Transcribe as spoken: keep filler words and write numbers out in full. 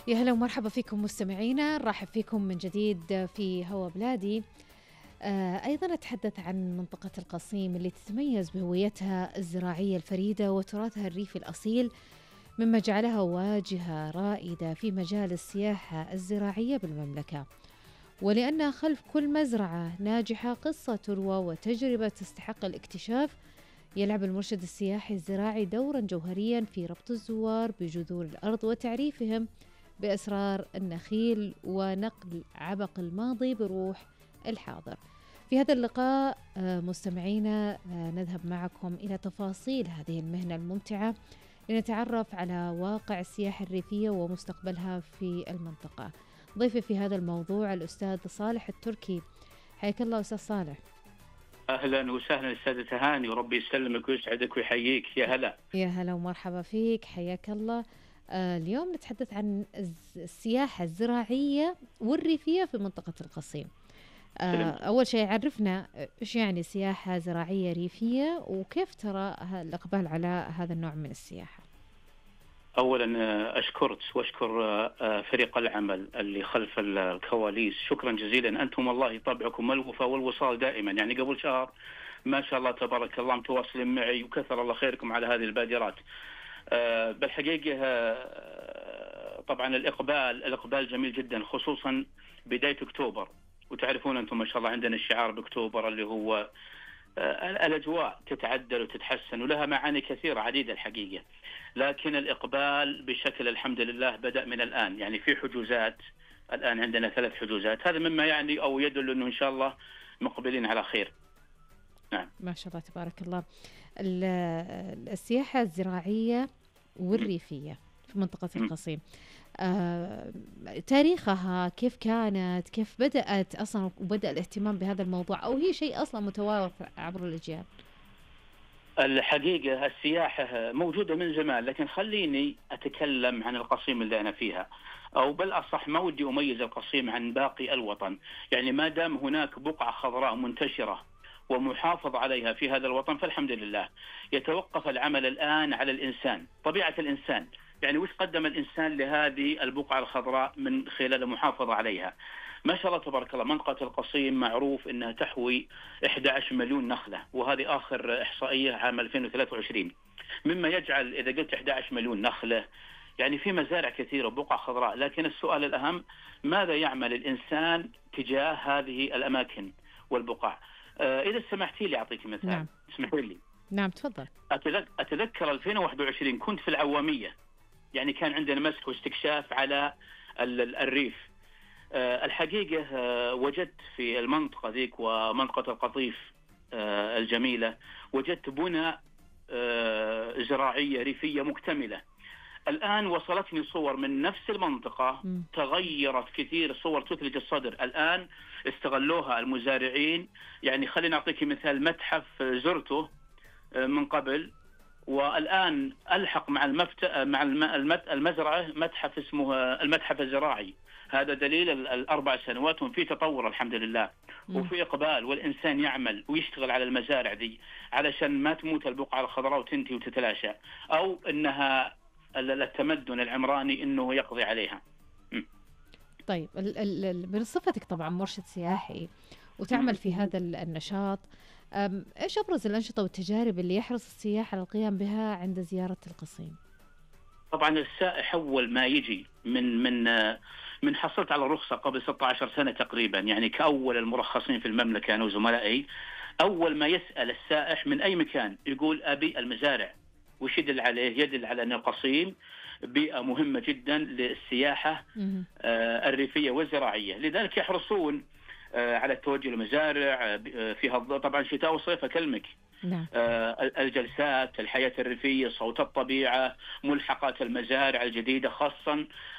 يا هلا ومرحبا فيكم مستمعينا، نرحب فيكم من جديد في هوا بلادي. آه أيضا أتحدث عن منطقة القصيم اللي تتميز بهويتها الزراعية الفريدة وتراثها الريفي الأصيل، مما جعلها واجهة رائدة في مجال السياحة الزراعية بالمملكة. ولأن خلف كل مزرعة ناجحة قصة تروى وتجربة تستحق الاكتشاف، يلعب المرشد السياحي الزراعي دورا جوهريا في ربط الزوار بجذور الأرض وتعريفهم بأسرار النخيل ونقل عبق الماضي بروح الحاضر. في هذا اللقاء آه، مستمعينا آه، نذهب معكم إلى تفاصيل هذه المهنة الممتعة لنتعرف على واقع السياحة الريفية ومستقبلها في المنطقة. ضيفي في هذا الموضوع الأستاذ صالح التركي. حياك الله أستاذ صالح. اهلا وسهلا استاذة تهاني، وربي يسلمك ويسعدك ويحييك. يا هلا. يا هلا ومرحبا فيك، حياك الله. آه اليوم نتحدث عن الز- السياحة الزراعية والريفية في منطقة القصيم. آه سلمت. أول شيء عرفنا إيش يعني سياحة زراعية ريفية وكيف ترى ه- الإقبال على هذا النوع من السياحة. اولا آه، اشكرك واشكر آه، آه، فريق العمل اللي خلف ال- الكواليس. شكرا جزيلا، انتم الله يطبعكم الوفاء والوصال دائما. يعني قبل شهر ما شاء الله تبارك الله متواصلين معي، وكثر الله خيركم على هذه البادرات. آه، بالحقيقة آه، طبعا الإقبال الإقبال جميل جدا، خصوصا بداية أكتوبر. وتعرفون أنتم ما شاء الله عندنا الشعار بأكتوبر اللي هو آه، الأجواء تتعدل وتتحسن، ولها معاني كثيرة عديدة الحقيقة. لكن الإقبال بشكل الحمد لله بدأ من الآن، يعني في حجوزات. الآن عندنا ثلاث حجوزات، هذا مما يعني أو يدل أنه إن شاء الله مقبلين على خير. نعم. ما شاء الله تبارك الله. ال- السياحة الزراعية م- والريفية في منطقة م. القصيم، آه، تاريخها كيف كانت، كيف بدأت أصلا وبدأ الاهتمام بهذا الموضوع، أو هي شيء أصلا متوارث عبر الأجيال؟ الحقيقة السياحة موجودة من زمان، لكن خليني أتكلم عن القصيم اللي أنا فيها، أو بالأصح ما ودي أميز القصيم عن باقي الوطن. يعني ما دام هناك بقعة خضراء منتشرة ومحافظ عليها في هذا الوطن فالحمد لله. يتوقف العمل الآن على الإنسان، طبيعة الإنسان. يعني وش قدم الإنسان لهذه البقعة الخضراء من خلال المحافظة عليها؟ ما شاء الله تبارك الله، منطقة القصيم معروف أنها تحوي أحد عشر مليون نخلة، وهذه آخر إحصائية عام ألفين وثلاثة وعشرين. مما يجعل إذا قلت أحد عشر مليون نخلة يعني في مزارع كثيرة وبقع خضراء. لكن السؤال الأهم، ماذا يعمل الإنسان تجاه هذه الأماكن والبقع؟ آه إذا سمحتي لي أعطيك مثال. نعم. اسمحي لي. نعم تفضل. أتذك- أتذكر ألفين وواحد وعشرين كنت في العوامية، يعني كان عندنا مسح واستكشاف على ال- ال- الريف. آه، الحقيقة آه، وجدت في المنطقة ذيك ومنطقة القطيف آه، الجميلة، وجدت بنى آه، زراعية ريفية مكتملة. الآن وصلتني صور من نفس المنطقة مم. تغيرت كثير، صور تثلج الصدر. الآن استغلوها المزارعين. يعني خليني أعطيك مثال، متحف زرته آه، من قبل، والآن ألحق مع المفت... مع الم... المت... المزرعة متحف اسمه المتحف الزراعي. هذا دليل ال- الأربع سنوات في تطور الحمد لله، مم. وفي إقبال، والإنسان يعمل ويشتغل على المزارع دي علشان ما تموت البقعة الخضراء وتنتهي وتتلاشى، أو أنها ال- التمدن العمراني أنه يقضي عليها. م. طيب ال ال ال بصفتك طبعا مرشد سياحي م. وتعمل في هذا ال- النشاط، أم، إيش أبرز الأنشطة والتجارب اللي يحرص السياح على القيام بها عند زيارة القصيم؟ طبعا السائح أول ما يجي من من آه، من حصلت على الرخصة قبل ستة عشر سنة تقريبا، يعني كأول المرخصين في المملكة أنا وزملائي. أول ما يسأل السائح من أي مكان يقول أبي المزارع. وش يدل عليه؟ يدل على أن القصيم بيئة مهمة جدا للسياحة مهم. آه، الريفية والزراعية، لذلك يحرصون آه، على التوجه للمزارع. آه، آه، فيها الض- طبعا شتاء وصيف أكلمك. نعم. آه، الجلسات، الحياة الريفية، صوت الطبيعة، ملحقات المزارع الجديدة، خاصة